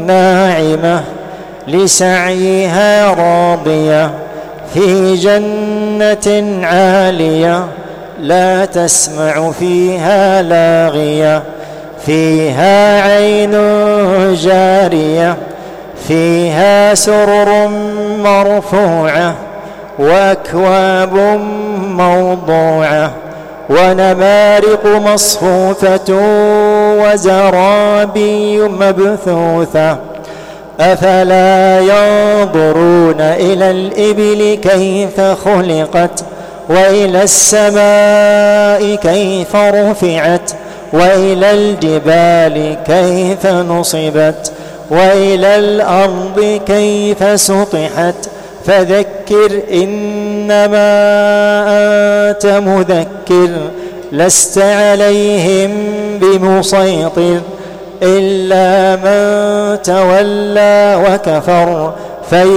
ناعمة لسعيها راضية في جنة عالية لا تسمع فيها لاغية فيها عين جارية فيها سرر مرفوعة وأكواب موضوعة ونمارق مصفوفة وزرابي مبثوثة أفلا ينظرون إلى الإبل كيف خلقت وإلى السماء كيف رفعت وإلى الجبال كيف نصبت وإلى الأرض كيف سطحت فذكر إنما أنت مذكر لست عليهم بمسيطر إلا من تولى وكفر